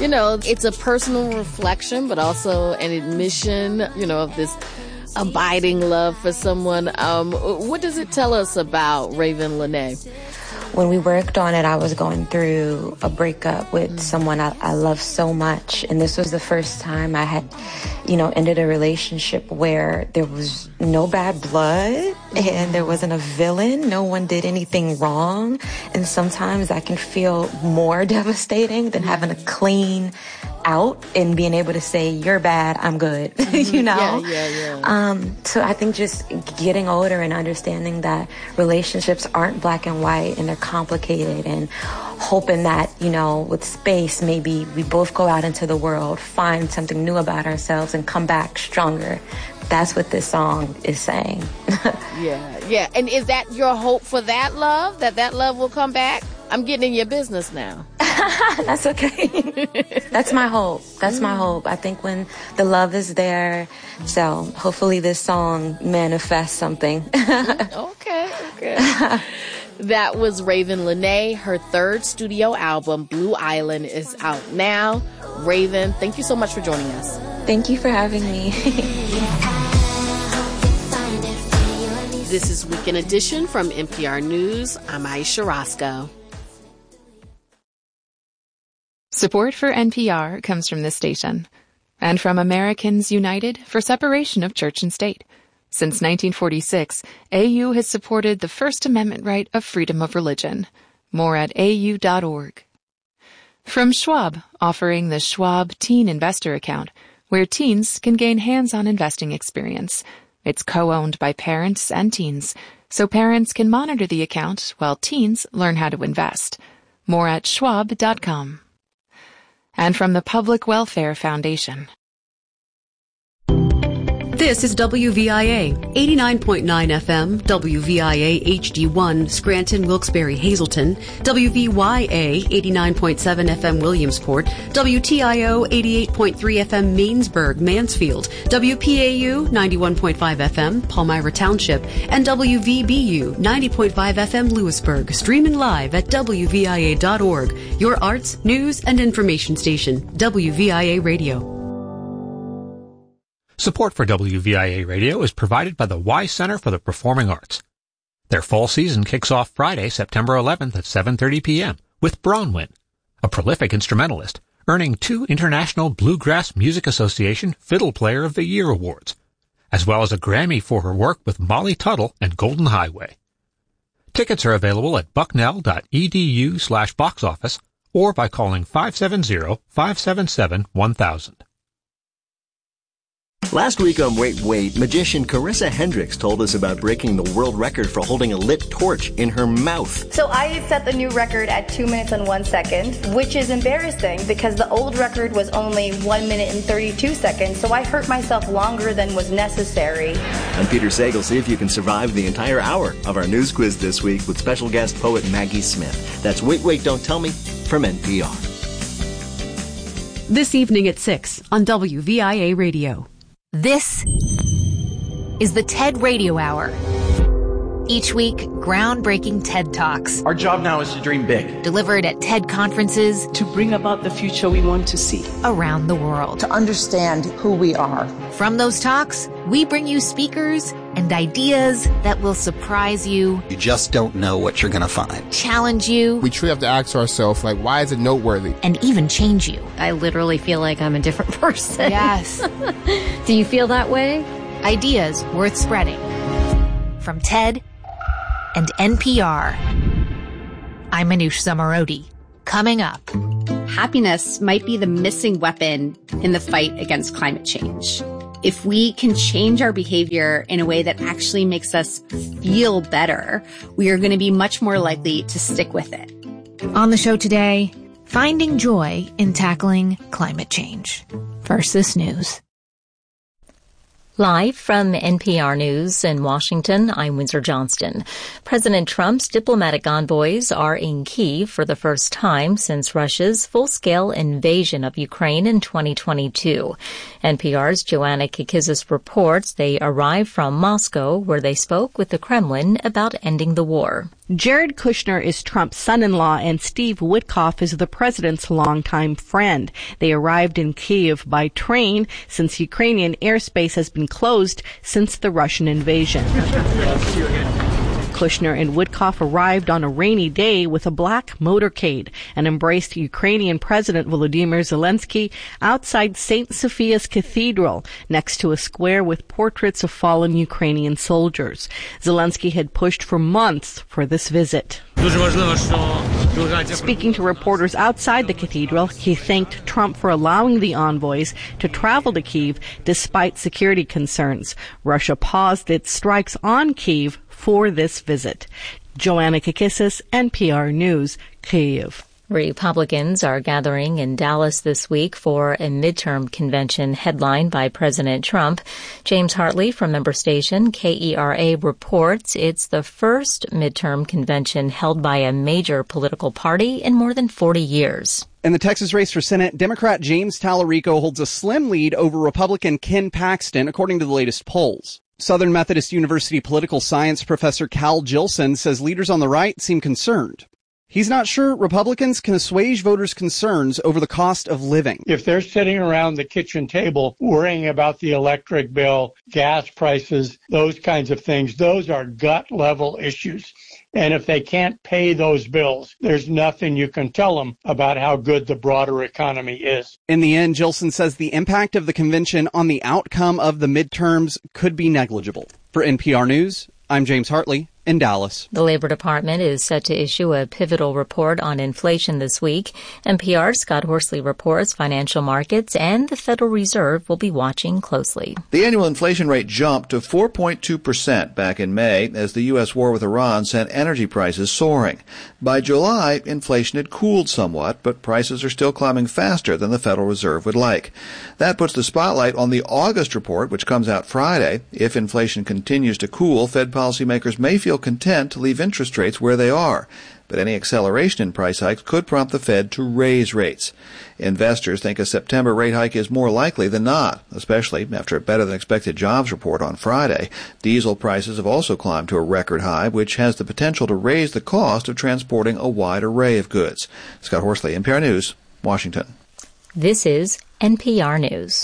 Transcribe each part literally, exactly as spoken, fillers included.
You know, it's a personal reflection, but also an admission, you know, of this abiding love for someone. Um, what does it tell us about Raven Lenae? When we worked on it, I was going through a breakup with mm-hmm. someone I, I love so much. And this was the first time I had, you know, ended a relationship where there was no bad blood mm-hmm. and there wasn't a villain. No one did anything wrong. And sometimes that can feel more devastating than having a clean out and being able to say, you're bad, I'm good, mm-hmm. you know? Yeah, yeah, yeah. Um, so I think just getting older and understanding that relationships aren't black and white and they're complicated, and hoping that, you know, with space, maybe we both go out into the world, find something new about ourselves and come back stronger. That's what this song is saying. yeah, yeah. And is that your hope for that love, that that love will come back? I'm getting in your business now. That's okay. That's my hope. That's mm. my hope. I think when the love is there, so hopefully this song manifests something. okay, okay. That was Raven Lenae. Her third studio album, Blue Island, is out now. Raven, thank you so much for joining us. Thank you for having me. This is Weekend Edition from N P R News. I'm Aisha Roscoe. Support for N P R comes from this station and from Americans United for Separation of Church and State. Since nineteen forty-six, A U has supported the First Amendment right of freedom of religion. More at A U dot org. From Schwab, offering the Schwab Teen Investor Account, where teens can gain hands-on investing experience. It's co-owned by parents and teens, so parents can monitor the account while teens learn how to invest. More at schwab dot com. And from the Public Welfare Foundation. This is W V I A, eighty-nine point nine F M, W V I A H D one, Scranton, Wilkes-Barre, Hazleton, W V Y A, eighty-nine point seven F M, Williamsport, W T I O, eighty-eight point three F M, Mainsburg, Mansfield, W P A U, ninety-one point five F M, Palmyra Township, and W V B U, ninety point five F M, Lewisburg, streaming live at W V I A dot org, your arts, news, and information station, W V I A Radio. Support for W V I A Radio is provided by the Wise Center for the Performing Arts. Their fall season kicks off Friday, September eleventh at seven thirty p.m. with Bronwyn, a prolific instrumentalist, earning two International Bluegrass Music Association Fiddle Player of the Year awards, as well as a Grammy for her work with Molly Tuttle and Golden Highway. Tickets are available at bucknell dot e d u slash box office or by calling five seven zero, five seven seven, one thousand. Last week on Wait, Wait, magician Carissa Hendricks told us about breaking the world record for holding a lit torch in her mouth. So I set the new record at two minutes and one second, which is embarrassing because the old record was only one minute and thirty-two seconds, so I hurt myself longer than was necessary. I'm Peter Sagal. See if you can survive the entire hour of our news quiz this week with special guest poet Maggie Smith. That's Wait, Wait, Don't Tell Me from N P R. This evening at six on W V I A Radio. This is the TED Radio Hour. Each week, groundbreaking TED Talks. Our job now is to dream big. Delivered at TED conferences. To bring about the future we want to see. Around the world. To understand who we are. From those talks, we bring you speakers and ideas that will surprise you. You just don't know what you're going to find. Challenge you. We truly have to ask ourselves, like, why is it noteworthy? And even change you. I literally feel like I'm a different person. Yes. Do you feel that way? Ideas worth spreading. From TED and N P R. I'm Manoush Zomorodi. Coming up. Happiness might be the missing weapon in the fight against climate change. If we can change our behavior in a way that actually makes us feel better, we are going to be much more likely to stick with it. On the show today, finding joy in tackling climate change. First, this news. Live from N P R News in Washington, I'm Windsor Johnston. President Trump's diplomatic envoys are in Kyiv for the first time since Russia's full-scale invasion of Ukraine in twenty twenty-two. N P R's Joanna Kikizis reports they arrived from Moscow, where they spoke with the Kremlin about ending the war. Jared Kushner is Trump's son-in-law, and Steve Witkoff is the president's longtime friend. They arrived in Kyiv by train since Ukrainian airspace has been closed since the Russian invasion. Kushner and Witkoff arrived on a rainy day with a black motorcade and embraced Ukrainian President Volodymyr Zelensky outside Saint Sophia's Cathedral, next to a square with portraits of fallen Ukrainian soldiers. Zelensky had pushed for months for this visit. Speaking to reporters outside the cathedral, he thanked Trump for allowing the envoys to travel to Kyiv despite security concerns. Russia paused its strikes on Kyiv for this visit. Joanna Kakissis, N P R News, Kyiv. Republicans are gathering in Dallas this week for a midterm convention headlined by President Trump. James Hartley from member station K E R A reports it's the first midterm convention held by a major political party in more than forty years. In the Texas race for Senate, Democrat James Tallarico holds a slim lead over Republican Ken Paxton, according to the latest polls. Southern Methodist University political science professor Cal Jilson says leaders on the right seem concerned. He's not sure Republicans can assuage voters' concerns over the cost of living. If they're sitting around the kitchen table worrying about the electric bill, gas prices, those kinds of things, those are gut-level issues. And if they can't pay those bills, there's nothing you can tell them about how good the broader economy is. In the end, Jilson says the impact of the convention on the outcome of the midterms could be negligible. For N P R News, I'm James Hartley in Dallas. The Labor Department is set to issue a pivotal report on inflation this week. N P R's Scott Horsley reports financial markets and the Federal Reserve will be watching closely. The annual inflation rate jumped to four point two percent back in May as the U S war with Iran sent energy prices soaring. By July, inflation had cooled somewhat, but prices are still climbing faster than the Federal Reserve would like. That puts the spotlight on the August report, which comes out Friday. If inflation continues to cool, Fed policymakers may feel content to leave interest rates where they are. But any acceleration in price hikes could prompt the Fed to raise rates. Investors think a September rate hike is more likely than not, especially after a better-than-expected jobs report on Friday. Diesel prices have also climbed to a record high, which has the potential to raise the cost of transporting a wide array of goods. Scott Horsley, N P R News, Washington. This is N P R News.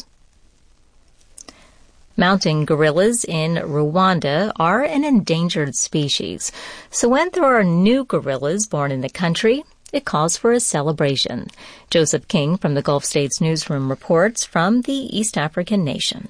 Mountain gorillas in Rwanda are an endangered species. So when there are new gorillas born in the country, it calls for a celebration. Joseph King from the Gulf States Newsroom reports from the East African nation.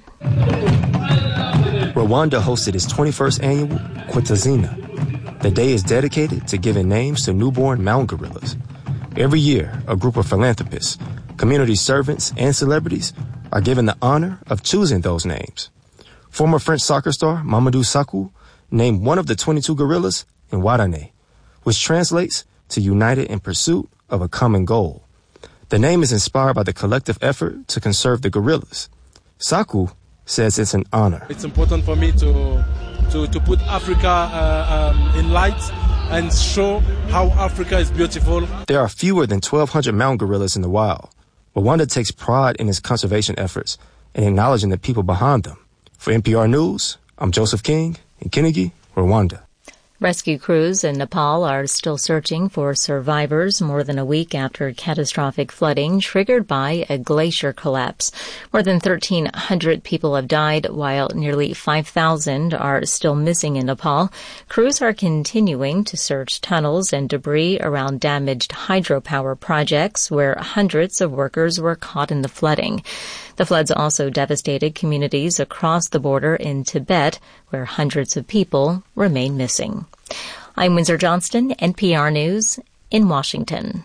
Rwanda hosted its twenty-first annual Kwitazina. The day is dedicated to giving names to newborn mountain gorillas. Every year, a group of philanthropists, community servants, and celebrities are given the honor of choosing those names. Former French soccer star Mamadou Sakho named one of the twenty-two gorillas Nwadane, which translates to united in pursuit of a common goal. The name is inspired by the collective effort to conserve the gorillas. Sakho says it's an honor. It's important for me to to, to put Africa uh, um, in light and show how Africa is beautiful. There are fewer than twelve hundred mountain gorillas in the wild. Rwanda takes pride in its conservation efforts and acknowledging the people behind them. For N P R News, I'm Joseph King in Kinigi, Rwanda. Rescue crews in Nepal are still searching for survivors more than a week after catastrophic flooding triggered by a glacier collapse. More than thirteen hundred people have died, while nearly five thousand are still missing in Nepal. Crews are continuing to search tunnels and debris around damaged hydropower projects where hundreds of workers were caught in the flooding. The floods also devastated communities across the border in Tibet, where hundreds of people remain missing. I'm Windsor Johnston, N P R News in Washington.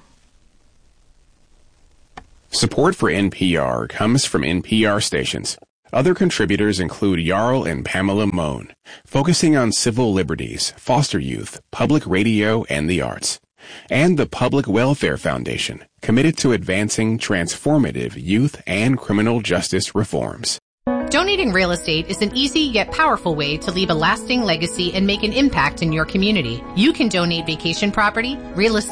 Support for N P R comes from N P R stations. Other contributors include Jarl and Pamela Mohn, focusing on civil liberties, foster youth, public radio, and the arts. And the Public Welfare Foundation, committed to advancing transformative youth and criminal justice reforms. Donating real estate is an easy yet powerful way to leave a lasting legacy and make an impact in your community. You can donate vacation property, real estate,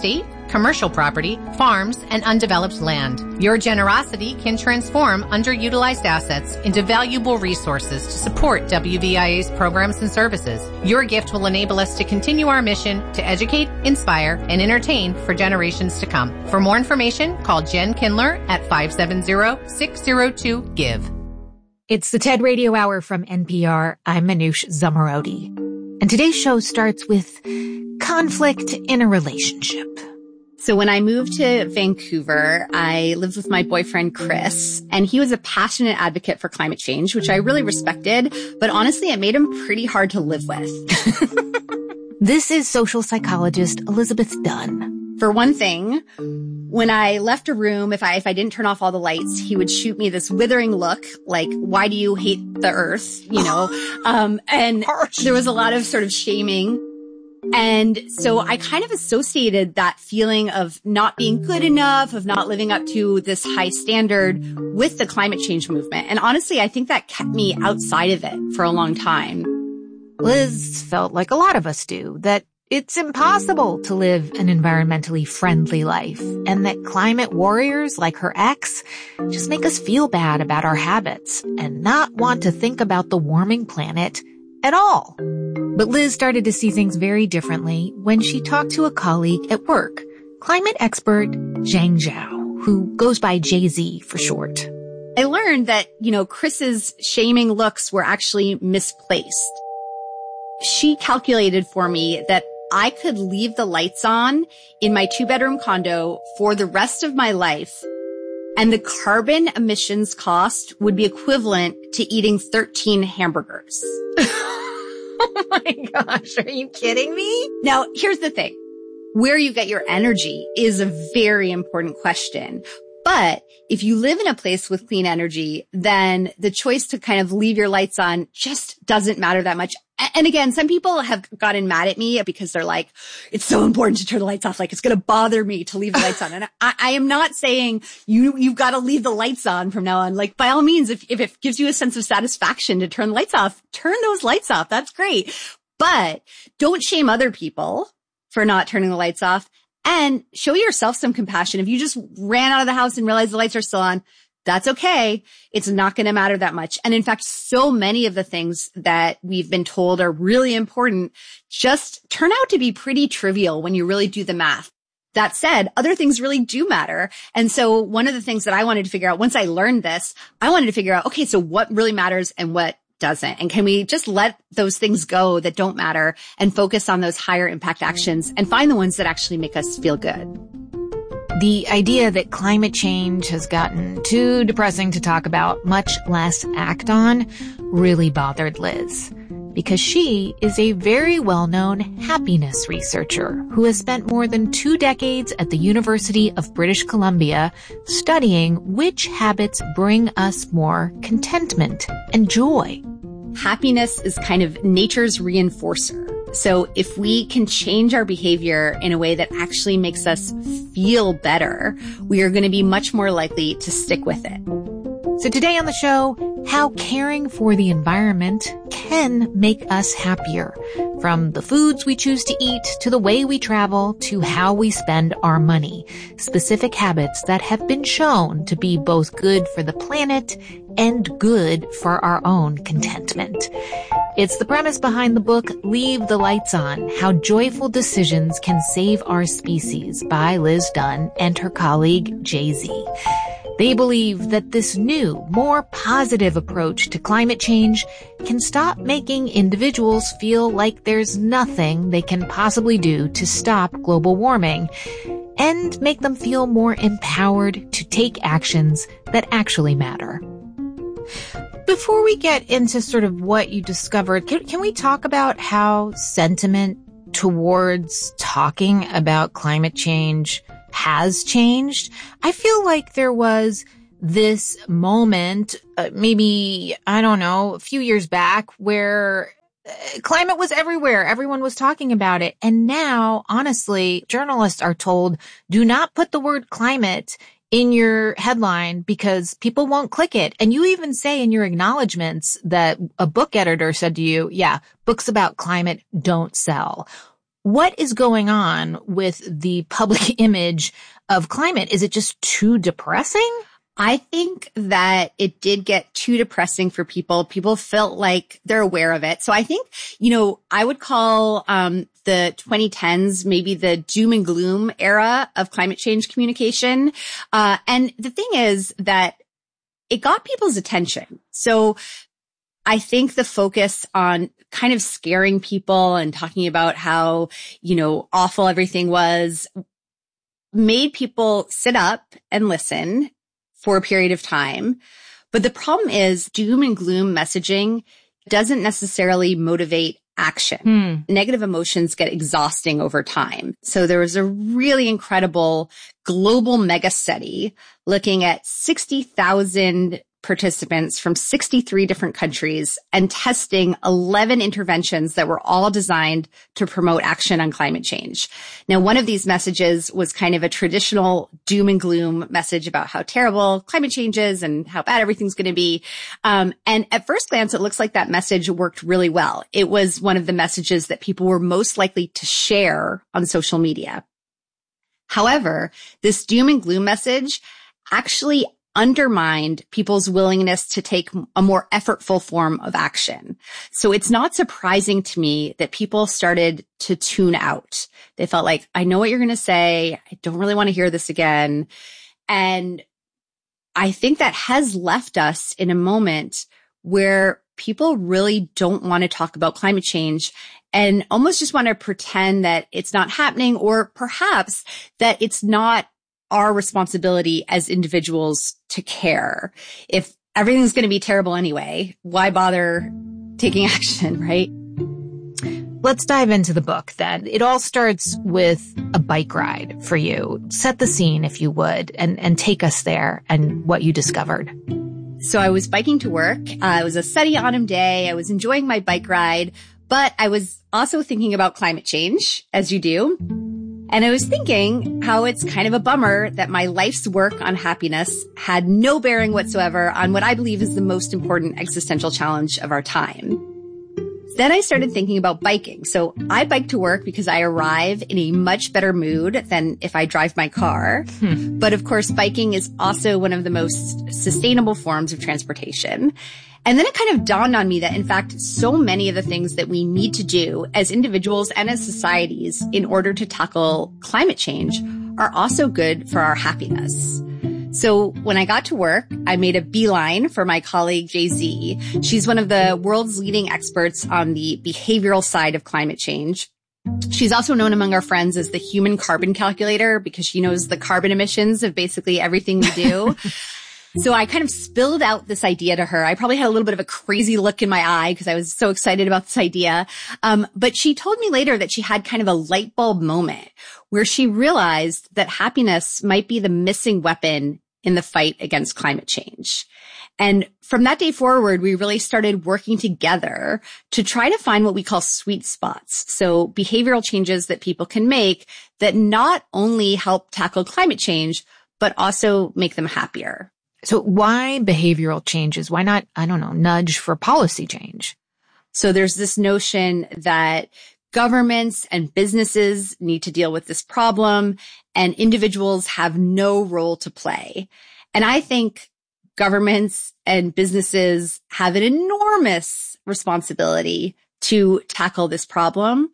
commercial property, farms, and undeveloped land. Your generosity can transform underutilized assets into valuable resources to support W V I A's programs and services. Your gift will enable us to continue our mission to educate, inspire, and entertain for generations to come. For more information, call Jen Kindler at five seven zero, six zero two, give. It's the TED Radio Hour from N P R. I'm Manoush Zomorodi. And today's show starts with conflict in a relationship. So when I moved to Vancouver, I lived with my boyfriend, Chris, and he was a passionate advocate for climate change, which I really respected. But honestly, it made him pretty hard to live with. This is social psychologist Elizabeth Dunn. For one thing, when I left a room, if I, if I didn't turn off all the lights, he would shoot me this withering look, like, why do you hate the earth? You know, um, and there was a lot of sort of shaming. And so I kind of associated that feeling of not being good enough, of not living up to this high standard with the climate change movement. And honestly, I think that kept me outside of it for a long time. Liz felt like a lot of us do, that it's impossible to live an environmentally friendly life, and that climate warriors like her ex just make us feel bad about our habits and not want to think about the warming planet at all. But Liz started to see things very differently when she talked to a colleague at work, climate expert Zhang Zhao, who goes by J Z for short. I learned that, you know, Chris's shaming looks were actually misplaced. She calculated for me that I could leave the lights on in my two-bedroom condo for the rest of my life, and the carbon emissions cost would be equivalent to eating thirteen hamburgers. Oh my gosh, are you kidding me? Now, here's the thing. Where you get your energy is a very important question. But if you live in a place with clean energy, then the choice to kind of leave your lights on just doesn't matter that much. And again, some people have gotten mad at me because they're like, it's so important to turn the lights off. Like, it's going to bother me to leave the lights on. And I, I am not saying you, you've got to leave the lights on from now on. Like, by all means, if, if it gives you a sense of satisfaction to turn the lights off, turn those lights off. That's great. But don't shame other people for not turning the lights off, and show yourself some compassion. If you just ran out of the house and realized the lights are still on, that's okay. It's not going to matter that much. And in fact, so many of the things that we've been told are really important just turn out to be pretty trivial when you really do the math. That said, other things really do matter. And so one of the things that I wanted to figure out once I learned this, I wanted to figure out, okay, so what really matters and what doesn't? And can we just let those things go that don't matter and focus on those higher impact actions and find the ones that actually make us feel good? The idea that climate change has gotten too depressing to talk about, much less act on, really bothered Liz, because she is a very well-known happiness researcher who has spent more than two decades at the University of British Columbia studying which habits bring us more contentment and joy. Happiness is kind of nature's reinforcer. So if we can change our behavior in a way that actually makes us feel better, we are going to be much more likely to stick with it. So today on the show, how caring for the environment can make us happier. From the foods we choose to eat, to the way we travel, to how we spend our money. Specific habits that have been shown to be both good for the planet and good for our own contentment. It's the premise behind the book, Leave the Lights On, How Joyful Decisions Can Save Our Species by Liz Dunn and her colleague J Z. They believe that this new, more positive approach to climate change can stop making individuals feel like there's nothing they can possibly do to stop global warming, and make them feel more empowered to take actions that actually matter. Before we get into sort of what you discovered, can, can we talk about how sentiment towards talking about climate change has changed? I feel like there was this moment, uh, maybe, I don't know, a few years back where uh, climate was everywhere. Everyone was talking about it. And now, honestly, journalists are told, do not put the word climate in your headline because people won't click it. And you even say in your acknowledgments that a book editor said to you, yeah, books about climate don't sell. What is going on with the public image of climate? Is it just too depressing? I think that it did get too depressing for people. People felt like they're aware of it. So I think, you know, I would call um the twenty tens maybe the doom and gloom era of climate change communication. Uh and the thing is that it got people's attention. So I think the focus on kind of scaring people and talking about how, you know, awful everything was made people sit up and listen for a period of time. But the problem is doom and gloom messaging doesn't necessarily motivate action. Hmm. Negative emotions get exhausting over time. So there was a really incredible global mega study looking at sixty thousand participants from sixty-three different countries and testing eleven interventions that were all designed to promote action on climate change. Now, one of these messages was kind of a traditional doom and gloom message about how terrible climate change is and how bad everything's going to be. Um, and at first glance, it looks like that message worked really well. It was one of the messages that people were most likely to share on social media. However, this doom and gloom message actually undermined people's willingness to take a more effortful form of action. So it's not surprising to me that people started to tune out. They felt like, I know what you're going to say. I don't really want to hear this again. And I think that has left us in a moment where people really don't want to talk about climate change and almost just want to pretend that it's not happening, or perhaps that it's not our responsibility as individuals to care. If everything's going to be terrible anyway, why bother taking action, right? Let's dive into the book then. It all starts with a bike ride for you. Set the scene, if you would, and, and take us there and what you discovered. So I was biking to work. Uh, it was a sunny autumn day. I was enjoying my bike ride, but I was also thinking about climate change, as you do. And I was thinking how it's kind of a bummer that my life's work on happiness had no bearing whatsoever on what I believe is the most important existential challenge of our time. Then I started thinking about biking. So I bike to work because I arrive in a much better mood than if I drive my car. Hmm. But of course, biking is also one of the most sustainable forms of transportation. And then it kind of dawned on me that, in fact, so many of the things that we need to do as individuals and as societies in order to tackle climate change are also good for our happiness. So when I got to work, I made a beeline for my colleague, Jay-Z. She's one of the world's leading experts on the behavioral side of climate change. She's also known among our friends as the human carbon calculator because she knows the carbon emissions of basically everything we do. So I kind of spilled out this idea to her. I probably had a little bit of a crazy look in my eye because I was so excited about this idea. Um, but she told me later that she had kind of a light bulb moment where she realized that happiness might be the missing weapon in the fight against climate change. And from that day forward, we really started working together to try to find what we call sweet spots. So behavioral changes that people can make that not only help tackle climate change, but also make them happier. So why behavioral changes? Why not, I don't know, nudge for policy change? So there's this notion that governments and businesses need to deal with this problem and individuals have no role to play. And I think governments and businesses have an enormous responsibility to tackle this problem,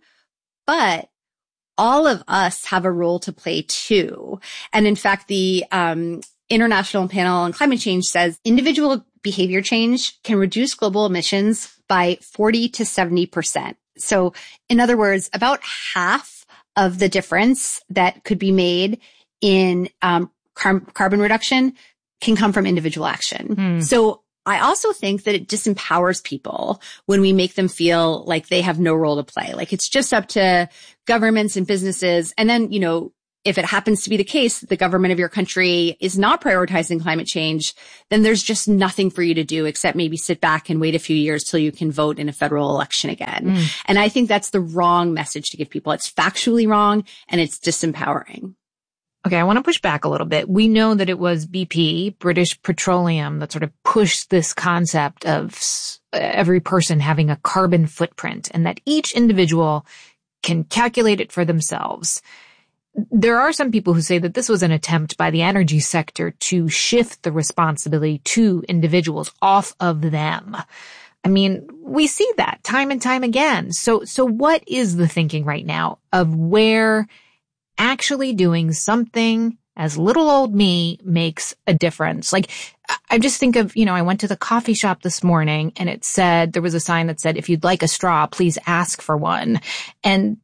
but all of us have a role to play too. And in fact, the, um, International Panel on Climate Change says individual behavior change can reduce global emissions by forty to seventy percent. So in other words, about half of the difference that could be made in um, car- carbon reduction can come from individual action. Hmm. So I also think that it disempowers people when we make them feel like they have no role to play. Like it's just up to governments and businesses. And then, you know, if it happens to be the case that the government of your country is not prioritizing climate change, then there's just nothing for you to do except maybe sit back and wait a few years till you can vote in a federal election again. Mm. And I think that's the wrong message to give people. It's factually wrong and it's disempowering. Okay, I want to push back a little bit. We know that it was B P, British Petroleum, that sort of pushed this concept of every person having a carbon footprint and that each individual can calculate it for themselves. There are some people who say that this was an attempt by the energy sector to shift the responsibility to individuals off of them. I mean, we see that time and time again. So, so what is the thinking right now of where actually doing something as little old me makes a difference? Like, I just think of, you know, I went to the coffee shop this morning and it said, there was a sign that said, if you'd like a straw, please ask for one. And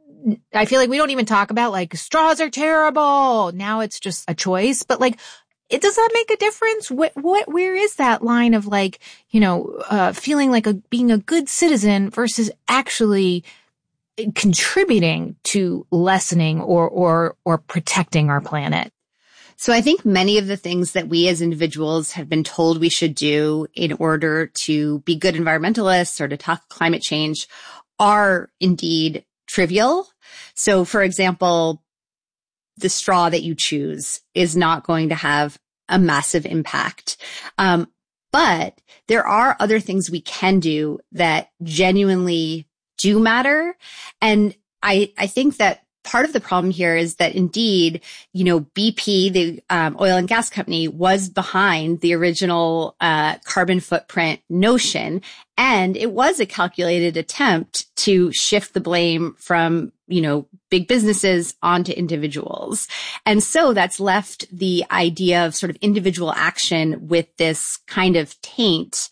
I feel like we don't even talk about like straws are terrible. Now it's just a choice, but like, it does that make a difference? What, what, where is that line of like, you know, uh, feeling like a, being a good citizen versus actually contributing to lessening or, or, or protecting our planet? So I think many of the things that we as individuals have been told we should do in order to be good environmentalists or to talk climate change are indeed trivial. So for example, the straw that you choose is not going to have a massive impact. Um, but there are other things we can do that genuinely do matter. And I, I think that part of the problem here is that indeed, you know, B P, the um, oil and gas company, was behind the original uh carbon footprint notion. And it was a calculated attempt to shift the blame from, you know, big businesses onto individuals. And so that's left the idea of sort of individual action with this kind of taint.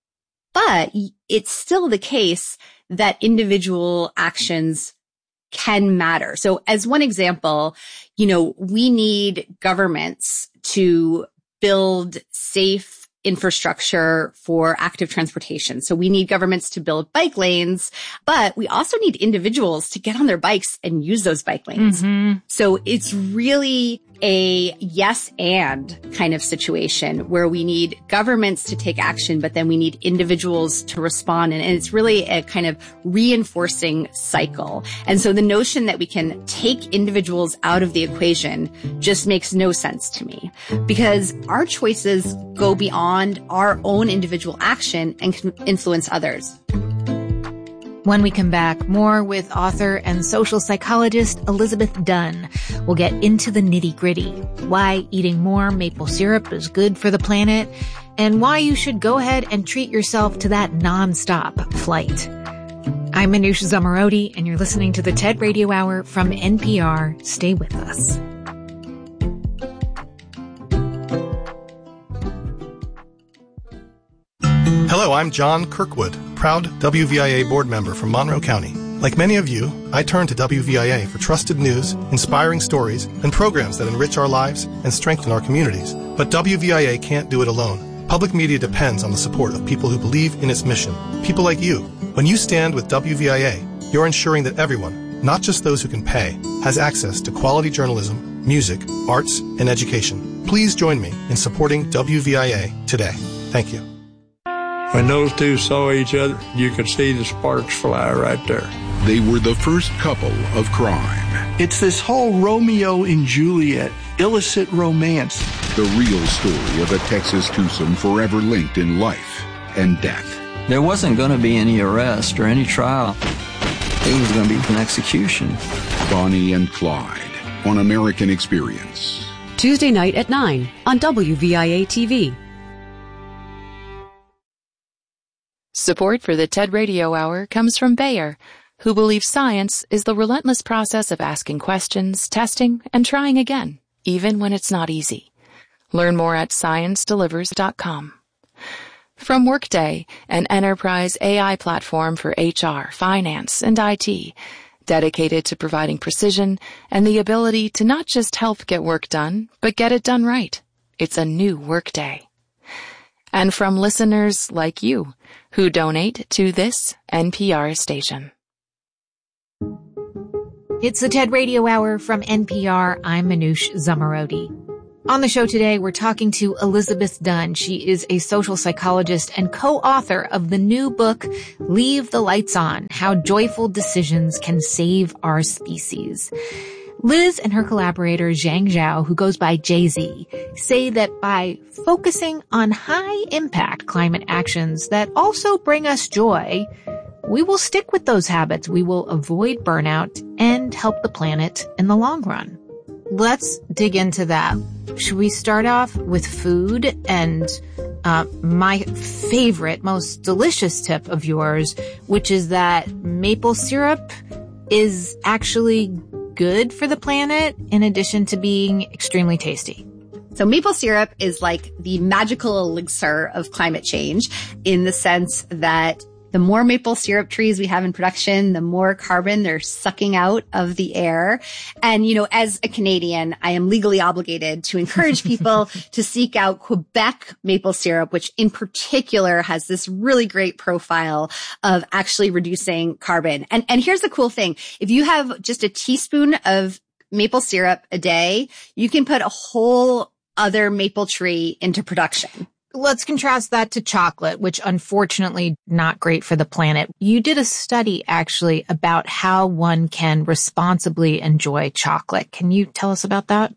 But it's still the case that individual actions can matter. So as one example, you know, we need governments to build safe infrastructure for active transportation. So we need governments to build bike lanes, but we also need individuals to get on their bikes and use those bike lanes. Mm-hmm. So it's really a yes and kind of situation where we need governments to take action, but then we need individuals to respond. And, and it's really a kind of reinforcing cycle. And so the notion that we can take individuals out of the equation just makes no sense to me, because our choices go beyond our own individual action and can influence others. When we come back, more with author and social psychologist Elizabeth Dunn. We'll get into the nitty-gritty, why eating more maple syrup is good for the planet, and why you should go ahead and treat yourself to that nonstop flight. I'm Manoush Zomorodi, and you're listening to the TED Radio Hour from N P R. Stay with us. Hello, I'm John Kirkwood, proud W V I A board member from Monroe County. Like many of you, I turn to W V I A for trusted news, inspiring stories, and programs that enrich our lives and strengthen our communities. But W V I A can't do it alone. Public media depends on the support of people who believe in its mission. People like you. When you stand with W V I A, you're ensuring that everyone, not just those who can pay, has access to quality journalism, music, arts, and education. Please join me in supporting W V I A today. Thank you. When those two saw each other, you could see the sparks fly right there. They were the first couple of crime. It's this whole Romeo and Juliet, illicit romance. The real story of a Texas twosome forever linked in life and death. There wasn't going to be any arrest or any trial. It was going to be an execution. Bonnie and Clyde on American Experience. Tuesday night at nine on W V I A T V. Support for the TED Radio Hour comes from Bayer, who believes science is the relentless process of asking questions, testing, and trying again, even when it's not easy. Learn more at science delivers dot com. From Workday, an enterprise A I platform for H R, finance, and I T, dedicated to providing precision and the ability to not just help get work done, but get it done right. It's a new Workday. And from listeners like you, who donate to this N P R station. It's the TED Radio Hour from N P R. I'm Manoush Zomorodi. On the show today, we're talking to Elizabeth Dunn. She is a social psychologist and co-author of the new book, Leave the Lights On: How Joyful Decisions Can Save Our Species. Liz and her collaborator, Zhang Zhao, who goes by Jay-Z, say that by focusing on high-impact climate actions that also bring us joy, we will stick with those habits. We will avoid burnout and help the planet in the long run. Let's dig into that. Should we start off with food and uh, my favorite, most delicious tip of yours, which is that maple syrup is actually good for the planet in addition to being extremely tasty. So maple syrup is like the magical elixir of climate change in the sense that the more maple syrup trees we have in production, the more carbon they're sucking out of the air. And, you know, as a Canadian, I am legally obligated to encourage people to seek out Quebec maple syrup, which in particular has this really great profile of actually reducing carbon. And, and here's the cool thing. If you have just a teaspoon of maple syrup a day, you can put a whole other maple tree into production. Let's contrast that to chocolate, which unfortunately not great for the planet. You did a study actually about how one can responsibly enjoy chocolate. Can you tell us about that?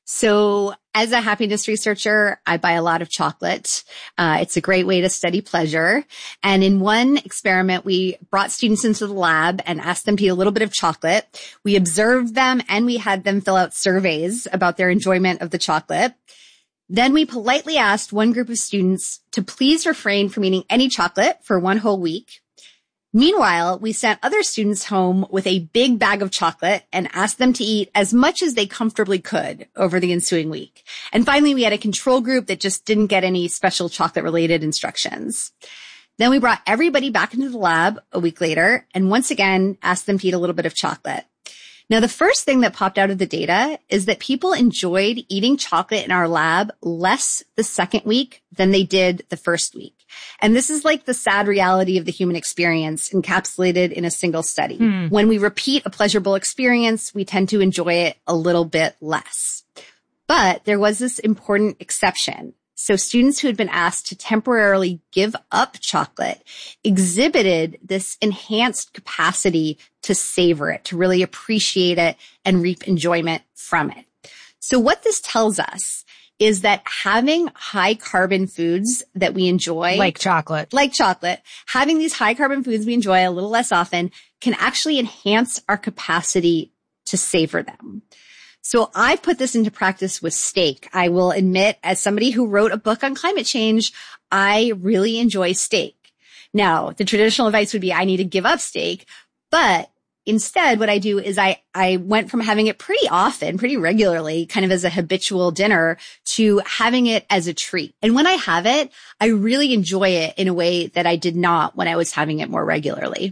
So as a happiness researcher, I buy a lot of chocolate. Uh, it's a great way to study pleasure. And in one experiment, we brought students into the lab and asked them to eat a little bit of chocolate. We observed them and we had them fill out surveys about their enjoyment of the chocolate. Then we politely asked one group of students to please refrain from eating any chocolate for one whole week. Meanwhile, we sent other students home with a big bag of chocolate and asked them to eat as much as they comfortably could over the ensuing week. And finally, we had a control group that just didn't get any special chocolate-related instructions. Then we brought everybody back into the lab a week later and once again asked them to eat a little bit of chocolate. Now, the first thing that popped out of the data is that people enjoyed eating chocolate in our lab less the second week than they did the first week. And this is like the sad reality of the human experience encapsulated in a single study. Hmm. When we repeat a pleasurable experience, we tend to enjoy it a little bit less. But there was this important exception. So students who had been asked to temporarily give up chocolate exhibited this enhanced capacity to savor it, to really appreciate it and reap enjoyment from it. So what this tells us is that having high carbon foods that we enjoy, like chocolate, like chocolate, having these high carbon foods we enjoy a little less often can actually enhance our capacity to savor them. So I've put this into practice with steak. I will admit, as somebody who wrote a book on climate change, I really enjoy steak. Now, the traditional advice would be I need to give up steak, but instead what I do is I, I went from having it pretty often, pretty regularly, kind of as a habitual dinner to having it as a treat. And when I have it, I really enjoy it in a way that I did not when I was having it more regularly.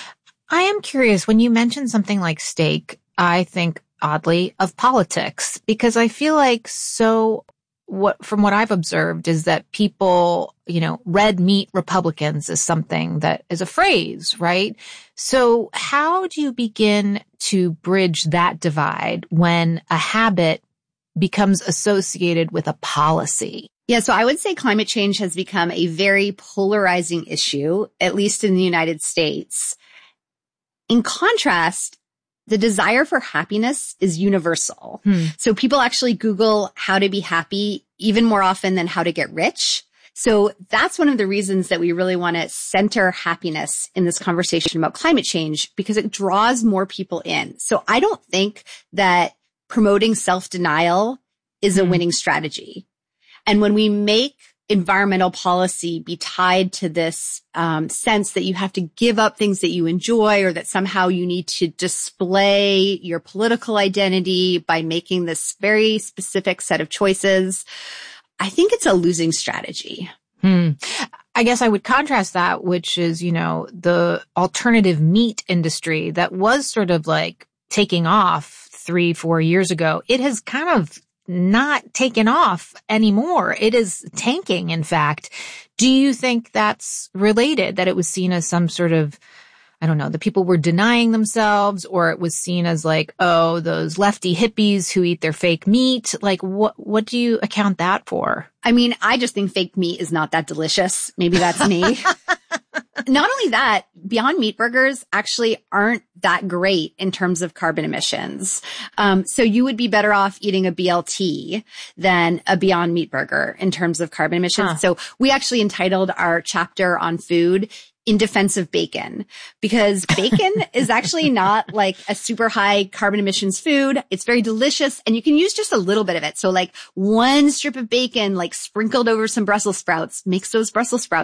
I am curious, when you mention something like steak, I think oddly of politics, because I feel like so what, from what I've observed is that people, you know, red meat Republicans is something that is a phrase, right? So how do you begin to bridge that divide when a habit becomes associated with a policy? Yeah, so I would say climate change has become a very polarizing issue, at least in the United States. In contrast, the desire for happiness is universal. Hmm. So people actually Google how to be happy even more often than how to get rich. So that's one of the reasons that we really want to center happiness in this conversation about climate change, because it draws more people in. So I don't think that promoting self-denial is a hmm. winning strategy. And when we make environmental policy be tied to this um, sense that you have to give up things that you enjoy, or that somehow you need to display your political identity by making this very specific set of choices, I think it's a losing strategy. Hmm. I guess I would contrast that, which is, you know, the alternative meat industry that was sort of like taking off three, four years ago. It has kind of not taken off anymore. It is tanking, in fact. Do you think that's related, that it was seen as some sort of, I don't know, the people were denying themselves, or it was seen as like, oh, those lefty hippies who eat their fake meat? Like, what, what do you account that for? I mean, I just think fake meat is not that delicious. Maybe that's me. Not only that, Beyond Meat burgers actually aren't that great in terms of carbon emissions. Um, so you would be better off eating a B L T than a Beyond Meat burger in terms of carbon emissions. Huh. So we actually entitled our chapter on food, in defense of bacon, because bacon is actually not like a super high carbon emissions food. It's very delicious and you can use just a little bit of it. So like one strip of bacon, like sprinkled over some Brussels sprouts, makes those Brussels sprouts